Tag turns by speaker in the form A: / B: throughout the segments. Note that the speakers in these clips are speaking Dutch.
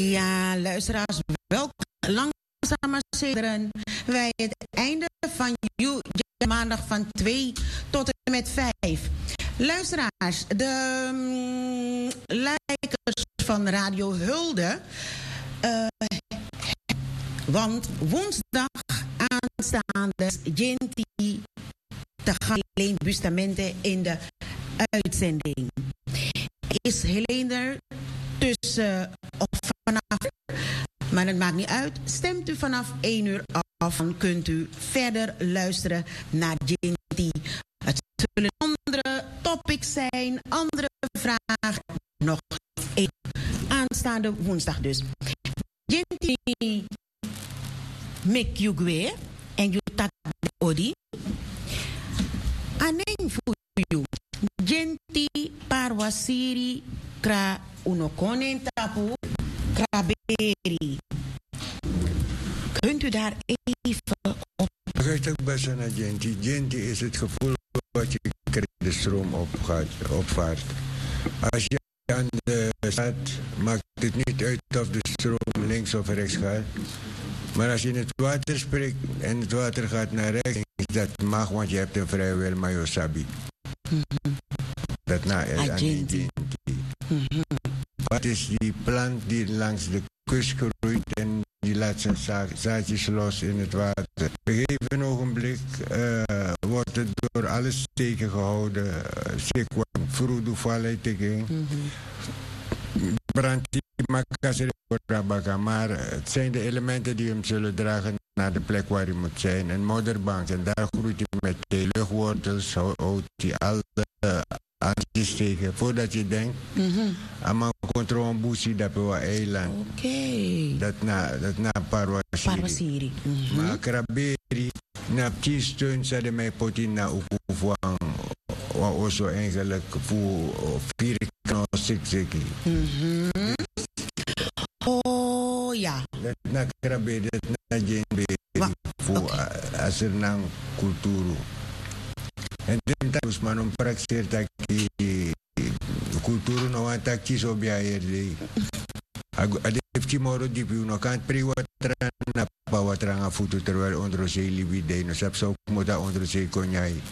A: Ja, luisteraars, welkom. Langzaam maar zeker wij het einde van maandag van 2 tot en met 5. Luisteraars, de lijkers van Radio Hulde. Want woensdag aanstaande Jinti te gaan Helene Bustamante in de uitzending. Is Helene er tussen of vanaf, maar het maakt niet uit. Stemt u vanaf 1 uur af, dan kunt u verder luisteren naar Jinti. Het zullen andere topics zijn, andere vragen. Nog één aanstaande woensdag dus. Jinti mek you gwe en you tak odi. Aneng voor you. Jinti parwasiri kra unokonen tapu kraberi. Kunt u daar even op?
B: Rustig best naar Jinti. Jinti is het gevoel wat je krijgt de stroom opvaart. Als je aan de staat, maakt het niet uit of de stroom links of rechts gaat. Maar als je in het water spreekt en het water gaat naar rechts, dat mag, want je hebt een vrije wil, maar je sabi. Dat is aan Jinti. Wat is die plant die langs de kust groeit en die laat zijn zaadjes los in het water. Op een gegeven ogenblik wordt het door alles tegengehouden. Vroedu vallen tegen. Brandt maar het zijn de elementen die hem zullen dragen naar de plek waar hij moet zijn. Een modderbank. En daar groeit hij met de luchtwortels, houdt hij alle aantjes tegen. Voordat je denkt, aan controle een boesie dat op een eiland.
A: Oké.
B: Dat na Parwasiri. Maar Kraberi, na steun zeiden mij potin na Ukufuang. Wat also eigenlijk voor 4 knossikzeki.
A: Oh ja.
B: Dat na Kraberi, dat na Jinbe. Voor Asernang cultuur. En dan man om praxeer dat die cultuur nog aan takjes op je hier. Adef moro di più no kan priwatra na pawatra nga futu terwijl onder zee libide no sap so moda onder zee konyai.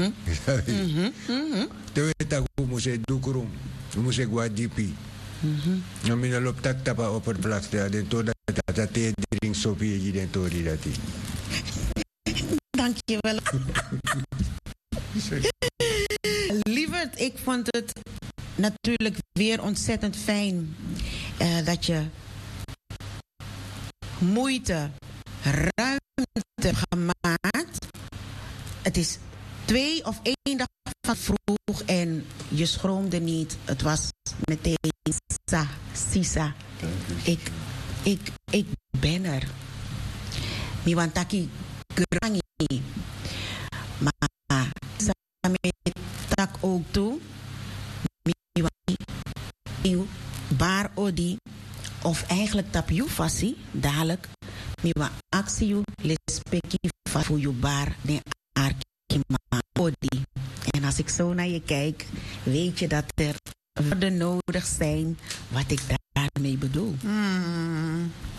B: Te ta ku muse dukurum. Muse guadipi. No mina lop tak tapa oppervlakte den to dat te drink sopie ji den tori dati.
A: Dankjewel. Lieverd, ik vond het natuurlijk weer ontzettend fijn dat je moeite, ruimte gemaakt. Het is 2 of 1 dag van vroeg en je schroomde niet. Het was meteen Sisa. Ik ben er. Miwantaki grangi. Maar samen tak ook toe. Bar odi of eigenlijk tapiu fasi dadelijk miwa actie respectie voor je bar de arkima odi. En als ik zo naar je kijk, weet je dat er woorden nodig zijn wat ik daarmee bedoel.